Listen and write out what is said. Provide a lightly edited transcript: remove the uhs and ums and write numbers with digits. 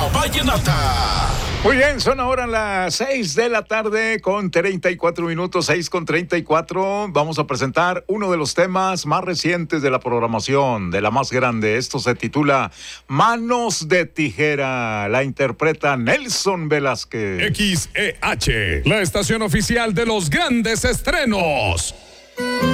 vallenata. Muy bien, son ahora las 6 de la tarde con 34 minutos, 6:34. Vamos a presentar uno de los temas más recientes de la programación, de la más grande. Esto se titula Manos de Tijera. La interpreta Nelson Velázquez. XEH, la estación oficial de los grandes estrenos.